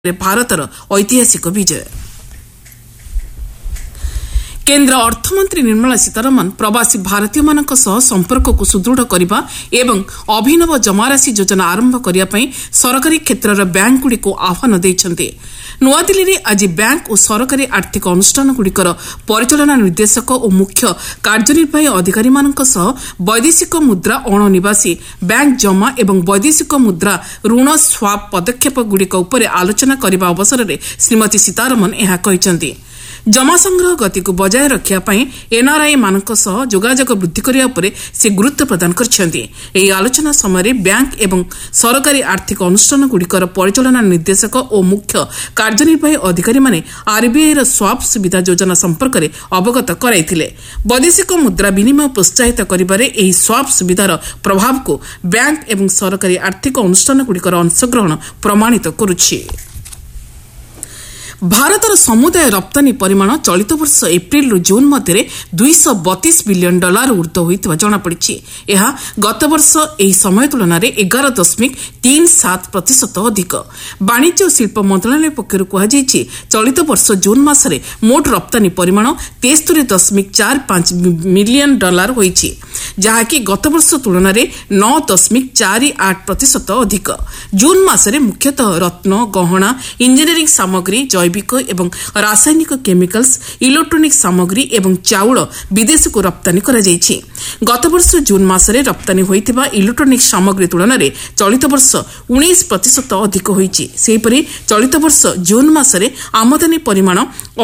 ଭାରତର ଐତିହାସିକ ବିଜୟ। କେନ୍ଦ୍ର ଅର୍ଥମନ୍ତ୍ରୀ ନିର୍ମଳା ସୀତାରମଣ ପ୍ରବାସୀ ଭାରତୀୟମାନଙ୍କ ସହ ସମ୍ପର୍କକୁ ସୁଦୃଢ଼ କରିବା ଏବଂ ଅଭିନବ ଜମାରାଶି ଯୋଜନା ଆରମ୍ଭ କରିବା ପାଇଁ ସରକାରୀ କ୍ଷେତ୍ରର ବ୍ୟାଙ୍କଗୁଡ଼ିକୁ ଆହ୍ୱାନ ଦେଇଛନ୍ତି। ନୂଆଦିଲ୍ଲୀରେ ଆଜି ବ୍ୟାଙ୍କ ଓ ସରକାରୀ ଆର୍ଥିକ ଅନୁଷ୍ଠାନଗୁଡ଼ିକର ପରିଚାଳନା ନିର୍ଦ୍ଦେଶକ ଓ ମୁଖ୍ୟ କାର୍ଯ୍ୟନିର୍ବାହୀ ଅଧିକାରୀମାନଙ୍କ ସହ ବୈଦେଶିକ ମୁଦ୍ରା ଅଣନିବାସୀ ବ୍ୟାଙ୍କ ଜମା ଏବଂ ବୈଦେଶିକ ମୁଦ୍ରା ଋଣ ସ୍ୱାପ୍ ପଦକ୍ଷେପଗୁଡ଼ିକ ଉପରେ ଆଲୋଚନା କରିବା ଅବସରରେ ଶ୍ରୀମତୀ ସୀତାରମଣ ଏହା କହିଛନ୍ତି। ଜମା ସଂଗ୍ରହ ଗତିକୁ ବଜାୟ ରଖିବା ପାଇଁ ଏନ୍ଆର୍ଆଇ ମାନଙ୍କ ସହ ଯୋଗାଯୋଗ ବୃଦ୍ଧି କରିବା ଉପରେ ସେ ଗୁରୁତ୍ୱ ପ୍ରଦାନ କରିଛନ୍ତି। ଏହି ଆଲୋଚନା ସମୟରେ ବ୍ୟାଙ୍କ ଏବଂ ସରକାରୀ ଆର୍ଥିକ ଅନୁଷ୍ଠାନଗୁଡ଼ିକର ପରିଚାଳନା ନିର୍ଦ୍ଦେଶକ ଓ ମୁଖ୍ୟ କାର୍ଯ୍ୟନିର୍ବାହୀ ଅଧିକାରୀମାନେ ଆର୍ବିଆଇର ସ୍ୱାପ୍ ସୁବିଧା ଯୋଜନା ସମ୍ପର୍କରେ ଅବଗତ କରାଇଥିଲେ। ବୈଦେଶିକ ମୁଦ୍ରା ବିନିମୟ ପ୍ରୋତ୍ସାହିତ କରିବାରେ ଏହି ସ୍ୱାପ୍ ସୁବିଧାର ପ୍ରଭାବକୁ ବ୍ୟାଙ୍କ ଏବଂ ସରକାରୀ ଆର୍ଥିକ ଅନୁଷ୍ଠାନଗୁଡ଼ିକର ଅଂଶଗ୍ରହଣ ପ୍ରମାଣିତ କରୁଛି। ଭାରତର ସମୁଦାୟ ରପ୍ତାନୀ ପରିମାଣ ଚଳିତ ବର୍ଷ ଏପ୍ରିଲରୁ ଜୁନ୍ ମଧ୍ୟରେ $232 ବିଲିୟନ ଉର୍ଦ୍ଧ୍ୱ ହୋଇଥିବା ଜଣାପଡ଼ିଛି। ଏହା ଗତବର୍ଷ ଏହି ସମୟ ତୁଳନାରେ 11.37% ଅଧିକ। ବାଣିଜ୍ୟ ଓ ଶିଳ୍ପ ମନ୍ତ୍ରଣାଳୟ ପକ୍ଷରୁ କୁହାଯାଇଛି ଚଳିତ ବର୍ଷ ଜୁନ୍ ମାସରେ ମୋଟ ରପ୍ତାନୀ ପରିମାଣ $63.45 ମିଲିୟନ ହୋଇଛି, ଯାହାକି ଗତବର୍ଷ ତୁଳନାରେ 9.48% ଅଧିକ। ଜୁନ୍ ମାସରେ ମୁଖ୍ୟତଃ ରତ୍ନ, ଗହଣା, ଇଞ୍ଜିନିୟରିଂ ସାମଗ୍ରୀ, ଜୈବିକ ଏବଂ ରାସାୟନିକ କେମିକାଲ୍ସ, ଇଲେକ୍ଟ୍ରୋନିକ୍ ସାମଗ୍ରୀ ଏବଂ ଚାଉଳ ବିଦେଶକୁ ରପ୍ତାନୀ କରାଯାଇଛି। ଗତବର୍ଷ ଜୁନ୍ ମାସରେ ରପ୍ତାନୀ ହୋଇଥିବା ଇଲେକ୍ଟ୍ରୋନିକ୍ ସାମଗ୍ରୀ ତୁଳନାରେ ଚଳିତ ବର୍ଷ 19% ଅଧିକ ହୋଇଛି। ସେହିପରି ଚଳିତ ବର୍ଷ ଜୁନ୍ ମାସରେ ଆମଦାନୀ ପରିମାଣ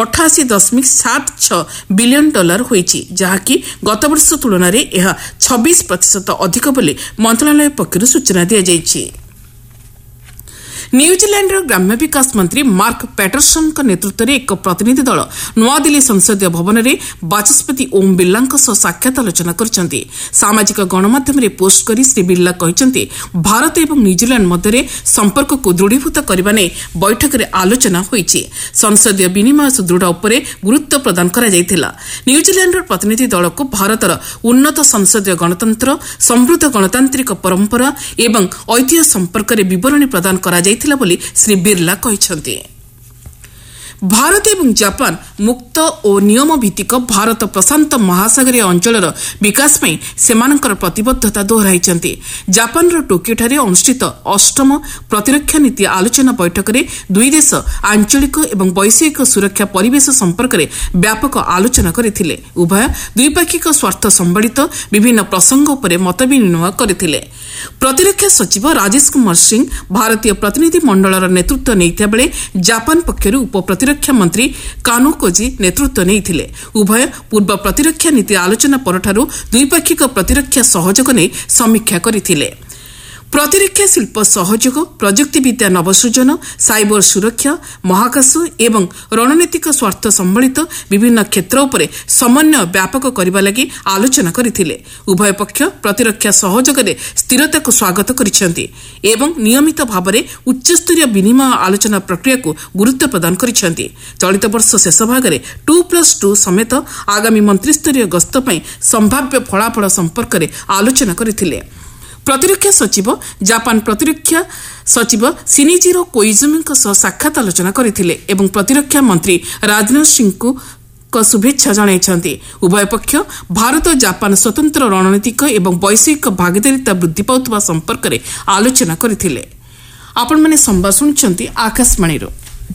$88.76 ବିଲିୟନ ହୋଇଛି, ଯାହାକି ଗତବର୍ଷ ତୁଳନାରେ ଏହା 26% ଅଧିକ ବୋଲି ମନ୍ତ୍ରଣାଳୟ ପକ୍ଷରୁ ସୂଚନା ଦିଆଯାଇଛି। ନ୍ୟୁଜିଲ୍ୟାଣ୍ଡର ଗ୍ରାମ୍ୟ ବିକାଶ ମନ୍ତ୍ରୀ ମାର୍କ ପ୍ୟାଟରସନ୍ଙ୍କ ନେତୃତ୍ୱରେ ଏକ ପ୍ରତିନିଧି ଦଳ ନୂଆଦିଲ୍ଲୀ ସଂସଦୀୟ ଭବନରେ ବାଚସ୍ପତି ଓମ୍ ବିର୍ଲାଙ୍କ ସହ ସାକ୍ଷାତ ଆଲୋଚନା କରିଛନ୍ତି। ସାମାଜିକ ଗଣମାଧ୍ୟମରେ ପୋଷ୍ଟ କରି ଶ୍ରୀ ବିର୍ଲା କହିଛନ୍ତି ଭାରତ ଏବଂ ନ୍ୟୁଜିଲ୍ୟାଣ୍ଡ ମଧ୍ୟରେ ସମ୍ପର୍କକୁ ଦୃଢ଼ୀଭୂତ କରିବା ନେଇ ବୈଠକରେ ଆଲୋଚନା ହୋଇଛି। ସଂସଦୀୟ ବିନିମୟ ସୁଦୃଢ଼ ଉପରେ ଗୁରୁତ୍ୱ ପ୍ରଦାନ କରାଯାଇଥିଲା। ନ୍ୟୁଜିଲ୍ୟାଣ୍ଡର ପ୍ରତିନିଧି ଦଳକୁ ଭାରତର ଉନ୍ନତ ସଂସଦୀୟ ଗଣତନ୍ତ୍ର, ସମୃଦ୍ଧ ଗଣତାନ୍ତ୍ରିକ ପରମ୍ପରା ଏବଂ ଐତିହ୍ୟ ସମ୍ପର୍କରେ ବିବରଣୀ ପ୍ରଦାନ କରାଯାଇଥିଲା ବୋଲି ଶ୍ରୀ ବିର୍ଲା କହିଛନ୍ତି। ଭାରତ ଏବଂ ଜାପାନ ମୁକ୍ତ ଓ ନିୟମ ଭିତ୍ତିକ ଭାରତ ପ୍ରଶାନ୍ତ ମହାସାଗରୀୟ ଅଞ୍ଚଳର ବିକାଶ ପାଇଁ ସେମାନଙ୍କର ପ୍ରତିବଦ୍ଧତା ଦୋହରାଇଛନ୍ତି। ଜାପାନର ଟୋକିଓଠାରେ ଅନୁଷ୍ଠିତ 8ମ ପ୍ରତିରକ୍ଷା ନୀତି ଆଲୋଚନା ବୈଠକରେ ଦୁଇ ଦେଶ ଆଞ୍ଚଳିକ ଏବଂ ବୈଷୟିକ ସୁରକ୍ଷା ପରିବେଶ ସମ୍ପର୍କରେ ବ୍ୟାପକ ଆଲୋଚନା କରିଥିଲେ। ଉଭୟ ଦ୍ୱିପାକ୍ଷିକ ସ୍ୱାର୍ଥ ସମ୍ବଳିତ ବିଭିନ୍ନ ପ୍ରସଙ୍ଗ ଉପରେ ମତ ବିନିମୟ କରିଥିଲେ। ପ୍ରତିରକ୍ଷା ସଚିବ ରାଜେଶ କୁମାର ସିଂ ଭାରତୀୟ ପ୍ରତିନିଧି ମଣ୍ଡଳର ନେତୃତ୍ୱ ନେଇଥିବା ବେଳେ ଜାପାନ ପକ୍ଷରୁ ଉପପ୍ରତିରକ୍ଷା ମନ୍ତ୍ରୀ କାନୋ କୋଜି ନେତୃତ୍ୱ ନେଇଥିଲେ। ଉଭୟ ପୂର୍ବ ପ୍ରତିରକ୍ଷା ନୀତି ଆଲୋଚନା ପରଠାରୁ ଦ୍ୱିପାକ୍ଷିକ ପ୍ରତିରକ୍ଷା ସହଯୋଗ ନେଇ ସମୀକ୍ଷା କରିଥିଲେ। ପ୍ରତିରକ୍ଷା ଶିଳ୍ପ ସହଯୋଗ, ପ୍ରଯୁକ୍ତିବିଦ୍ୟା ନବସୃଜନ, ସାଇବର ସୁରକ୍ଷା, ମହାକାଶ ଏବଂ ରଣନୀତିକ ସ୍ୱାର୍ଥ ସମ୍ବଳିତ ବିଭିନ୍ନ କ୍ଷେତ୍ର ଉପରେ ସମନ୍ୱୟ ବ୍ୟାପକ କରିବା ଲାଗି ଆଲୋଚନା କରିଥିଲେ। ଉଭୟ ପକ୍ଷ ପ୍ରତିରକ୍ଷା ସହଯୋଗରେ ସ୍ଥିରତାକୁ ସ୍ୱାଗତ କରିଛନ୍ତି ଏବଂ ନିୟମିତ ଭାବରେ ଉଚ୍ଚସ୍ତରୀୟ ବିନିମୟ ଆଲୋଚନା ପ୍ରକ୍ରିୟାକୁ ଗୁରୁତ୍ୱ ପ୍ରଦାନ କରିଛନ୍ତି। ଚଳିତ ବର୍ଷ ଶେଷ ଭାଗରେ 2+2 ସମେତ ଆଗାମୀ ମନ୍ତ୍ରୀସ୍ତରୀୟ ଗସ୍ତ ପାଇଁ ସମ୍ଭାବ୍ୟ ଫଳାଫଳ ସମ୍ପର୍କରେ ଆଲୋଚନା କରିଥିଲେ। ପ୍ରତିରକ୍ଷା ସଚିବ ଜାପାନ ପ୍ରତିରକ୍ଷା ସଚିବ ସିନିଜିରୋ କୋଇଜୁମିଙ୍କ ସହ ସାକ୍ଷାତ ଆଲୋଚନା କରିଥିଲେ ଏବଂ ପ୍ରତିରକ୍ଷା ମନ୍ତ୍ରୀ ରାଜନାଥ ସିଂଙ୍କୁ ଶୁଭେଚ୍ଛା ଜଣାଇଛନ୍ତି। ଉଭୟ ପକ୍ଷ ଭାରତ ଜାପାନ ସ୍ୱତନ୍ତ୍ର ରଣନୀତିକ ଏବଂ ବୈଷୟିକ ଭାଗିଦାରିତା ବୃଦ୍ଧି ପାଉଥିବା ସମ୍ପର୍କରେ ଆଲୋଚନା କରିଥିଲେ। ଆପଣମାନେ ସମ୍ବାଦ ଶୁଣୁଛନ୍ତି ଆକାଶବାଣୀରୁ।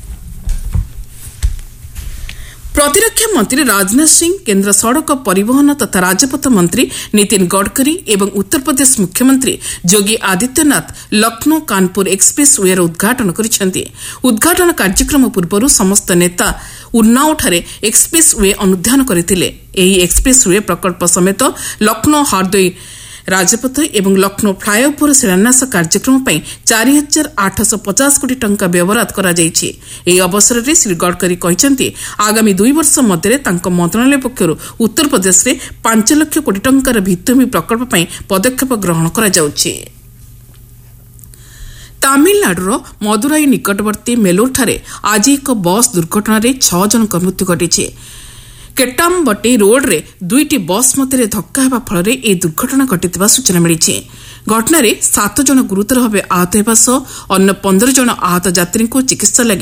ପ୍ରତିରକ୍ଷା ମନ୍ତ୍ରୀ ରାଜନାଥ ସିଂ, କେନ୍ଦ୍ର ସଡ଼କ ପରିବହନ ତଥା ରାଜପଥ ମନ୍ତ୍ରୀ ନୀତିନ ଗଡ଼କରୀ ଏବଂ ଉତ୍ତରପ୍ରଦେଶ ମୁଖ୍ୟମନ୍ତ୍ରୀ ଯୋଗୀ ଆଦିତ୍ୟନାଥ ଲକ୍ଷ୍ନୌ କାନପୁର ଏକ୍ସପ୍ରେସ୍ ୱେର ଉଦ୍ଘାଟନ କରିଛନ୍ତି। ଉଦ୍ଘାଟନ କାର୍ଯ୍ୟକ୍ରମ ପୂର୍ବରୁ ସମସ୍ତ ନେତା ଉନ୍ନାଓଠାରେ ଏକ୍ସପ୍ରେସ୍ ୱେ ଅନୁଧ୍ୟାନ କରିଥିଲେ। ଏହି ଏକ୍ସପ୍ରେସ୍ ୱେ ପ୍ରକଳ୍ପ ସମେତ ଲକ୍ଷ୍ନୌ ହରଦୋଇ ରାଜପଥ ଏବଂ ଲକ୍ଷ୍ନୌ ଫ୍ଲାଏଓଭର ଶିଳାନ୍ୟାସ କାର୍ଯ୍ୟକ୍ରମ ପାଇଁ 4,850 କୋଟି ଟଙ୍କା ବ୍ୟବହାର କରାଯାଇଛି। ଏହି ଅବସରରେ ଶ୍ରୀ ଗଡ଼କରୀ କହିଛନ୍ତି ଆଗାମୀ 2 ବର୍ଷ ମଧ୍ୟରେ ତାଙ୍କ ମନ୍ତ୍ରଣାଳୟ ପକ୍ଷରୁ ଉତ୍ତରପ୍ରଦେଶରେ 5 ଲକ୍ଷ କୋଟି ଟଙ୍କାର ଭିତ୍ତିଭୂମି ପ୍ରକଳ୍ପ ପାଇଁ ପଦକ୍ଷେପ ଗ୍ରହଣ କରାଯାଉଛି। ତାମିଲନାଡୁର ମଦୁରାଇ ନିକଟବର୍ତ୍ତୀ ମେଲୁରଠାରେ ଆଜି ଏକ ବସ୍ ଦୁର୍ଘଟଣାରେ 6 ଜଣଙ୍କ ମୃତ୍ୟୁ ଘଟିଛି। କେଟ୍ଟାମ୍ବଟି ରୋଡ୍ରେ 2ଟି ବସ୍ ମଧ୍ୟରେ ଧକ୍କା ହେବା ଫଳରେ ଏହି ଦୁର୍ଘଟଣା ଘଟିଥିବା ସୂଚନା ମିଳିଛି। ଘଟଣାରେ 7 ଜଣ ଗୁରୁତର ଭାବେ ଆହତ ହେବା ସହ ଅନ୍ୟ 15 ଜଣ ଆହତ ଯାତ୍ରୀଙ୍କୁ ଚିକିତ୍ସା ଲାଗି